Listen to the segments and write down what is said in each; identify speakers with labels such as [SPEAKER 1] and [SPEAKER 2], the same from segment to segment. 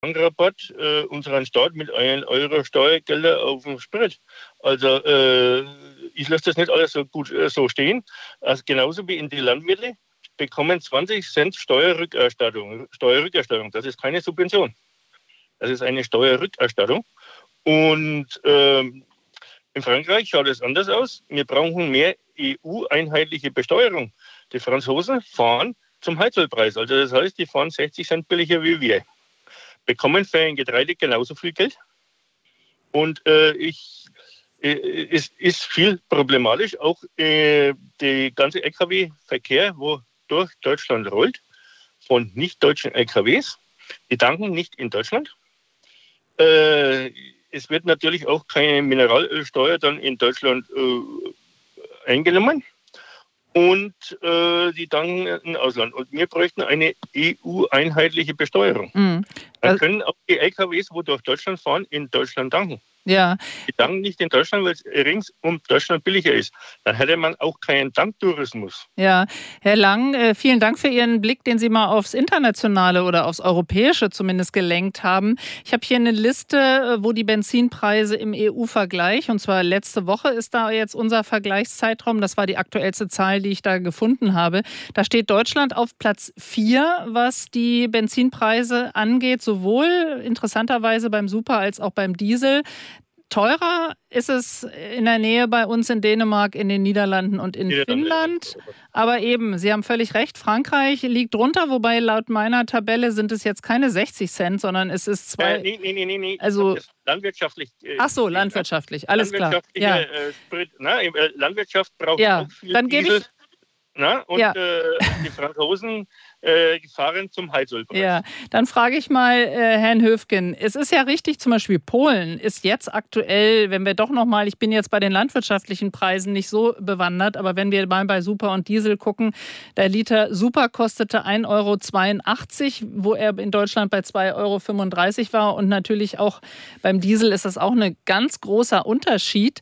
[SPEAKER 1] Tankrabatt unseren Staat mit 1 € Steuergelder auf den Sprit. Also ich lasse das nicht alles so gut so stehen. Also genauso wie in die Landwirte bekommen 20 Cent Steuerrückerstattung. Steuerrückerstattung, das ist keine Subvention. Das ist eine Steuerrückerstattung. Und in Frankreich schaut es anders aus. Wir brauchen mehr EU-einheitliche Besteuerung. Die Franzosen fahren zum Heizölpreis. Also das heißt, die fahren 60 Cent billiger wie wir. Bekommen für ein Getreide genauso viel Geld. Und es ist viel problematisch. Auch der ganze Lkw-Verkehr, wo durch Deutschland rollt, von nicht-deutschen Lkws, die tanken nicht in Deutschland. Es wird natürlich auch keine Mineralölsteuer dann in Deutschland eingenommen. Und die tanken im Ausland. Und wir bräuchten eine EU-einheitliche Besteuerung. Dann können auch die LKWs, wo durch Deutschland fahren, in Deutschland tanken.
[SPEAKER 2] Ja.
[SPEAKER 1] Die tanken nicht in Deutschland, weil es rings um Deutschland billiger ist. Dann hätte man auch keinen Tanktourismus.
[SPEAKER 2] Ja, Herr Lang, vielen Dank für Ihren Blick, den Sie mal aufs Internationale oder aufs Europäische zumindest gelenkt haben. Ich habe hier eine Liste, wo die Benzinpreise im EU-Vergleich, und zwar letzte Woche ist da jetzt unser Vergleichszeitraum, das war die aktuellste Zahl, die ich da gefunden habe. Da steht Deutschland auf Platz 4, was die Benzinpreise angeht, sowohl interessanterweise beim Super als auch beim Diesel. Teurer ist es in der Nähe bei uns in Dänemark, in den Niederlanden und in Finnland. Aber eben, Sie haben völlig recht, Frankreich liegt drunter, wobei laut meiner Tabelle sind es jetzt keine 60 Cent, sondern es ist
[SPEAKER 1] Nee.
[SPEAKER 2] Also
[SPEAKER 1] landwirtschaftlich.
[SPEAKER 2] Ach so, landwirtschaftlich, alles klar. Ja.
[SPEAKER 1] Landwirtschaft braucht auch viel
[SPEAKER 2] dann
[SPEAKER 1] Diesel. Die Franzosen fahren zum Heizölpreis.
[SPEAKER 2] Ja, dann frage ich mal Herrn Höfgen. Es ist ja richtig, zum Beispiel Polen ist jetzt aktuell, wenn wir doch nochmal, ich bin jetzt bei den landwirtschaftlichen Preisen nicht so bewandert, aber wenn wir mal bei Super und Diesel gucken, der Liter Super kostete 1,82 €, wo er in Deutschland bei 2,35 € war. Und natürlich auch beim Diesel ist das auch ein ganz großer Unterschied.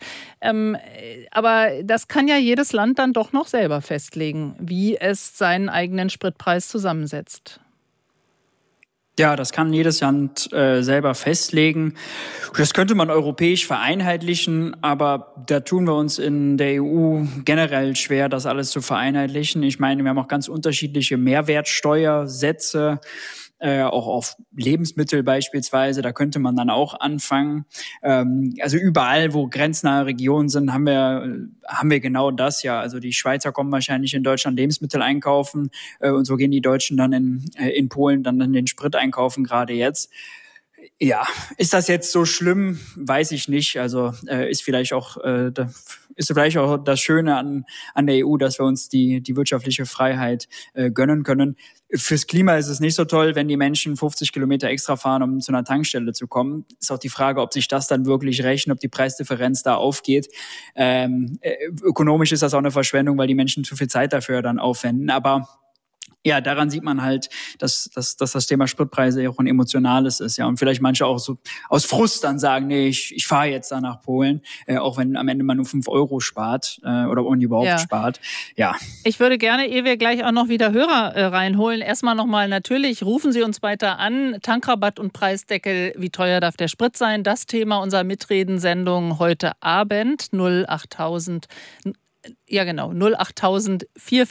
[SPEAKER 2] Aber das kann ja jedes Land dann doch noch selber festlegen, wie es seinen eigenen Spritpreis zusammensetzt.
[SPEAKER 3] Ja, das kann jedes Land selber festlegen. Das könnte man europäisch vereinheitlichen, aber da tun wir uns in der EU generell schwer, das alles zu vereinheitlichen. Ich meine, wir haben auch ganz unterschiedliche Mehrwertsteuersätze, auch auf Lebensmittel beispielsweise, da könnte man dann auch anfangen. Also überall, wo grenznahe Regionen sind, haben wir genau das ja. Also die Schweizer kommen wahrscheinlich in Deutschland Lebensmittel einkaufen und so gehen die Deutschen dann in Polen dann den Sprit einkaufen, gerade jetzt. Ja, ist das jetzt so schlimm? Weiß ich nicht. Also ist vielleicht auch das Schöne an der EU, dass wir uns die wirtschaftliche Freiheit gönnen können. Fürs Klima ist es nicht so toll, wenn die Menschen 50 Kilometer extra fahren, um zu einer Tankstelle zu kommen. Ist auch die Frage, ob sich das dann wirklich rechnet, ob die Preisdifferenz da aufgeht. Ökonomisch ist das auch eine Verschwendung, weil die Menschen zu viel Zeit dafür dann aufwenden. Aber ja, daran sieht man halt, dass das Thema Spritpreise ja auch ein emotionales ist, ja. Und vielleicht manche auch so aus Frust dann sagen, nee, ich fahre jetzt da nach Polen, auch wenn am Ende man nur 5 € spart oder überhaupt spart. Ja.
[SPEAKER 2] Ich würde gerne, ehe wir gleich auch noch wieder Hörer reinholen, erstmal nochmal natürlich, rufen Sie uns weiter an. Tankrabatt und Preisdeckel, wie teuer darf der Sprit sein? Das Thema unserer Mitredensendung heute Abend, 08000. Ja, genau. 08000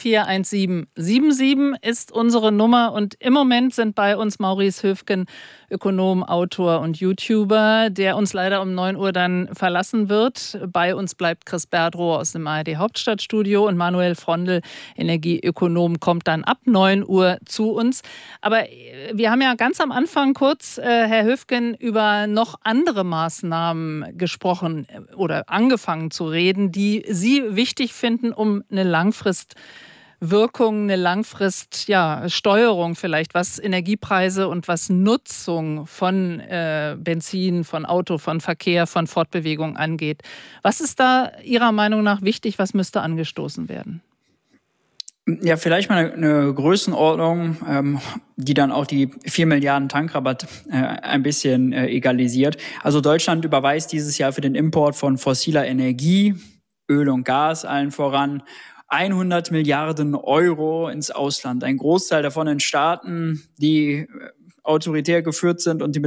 [SPEAKER 2] 441777 ist unsere Nummer. Und im Moment sind bei uns Maurice Höfgen, Ökonom, Autor und YouTuber, der uns leider um 9 Uhr dann verlassen wird. Bei uns bleibt Chris Berdrow aus dem ARD Hauptstadtstudio und Manuel Frondl, Energieökonom, kommt dann ab 9 Uhr zu uns. Aber wir haben ja ganz am Anfang kurz, Herr Höfgen, über noch andere Maßnahmen gesprochen oder angefangen zu reden, die Sie wichtig finden, um eine Langfristwirkung, eine Langfriststeuerung vielleicht, was Energiepreise und was Nutzung von Benzin, von Auto, von Verkehr, von Fortbewegung angeht. Was ist da Ihrer Meinung nach wichtig? Was müsste angestoßen werden?
[SPEAKER 3] Ja, vielleicht mal eine Größenordnung, die dann auch die 4 Milliarden Tankrabatt ein bisschen egalisiert. Also Deutschland überweist dieses Jahr für den Import von fossiler Energie, Öl und Gas allen voran, 100 Milliarden € ins Ausland. Ein Großteil davon in Staaten, die autoritär geführt sind und die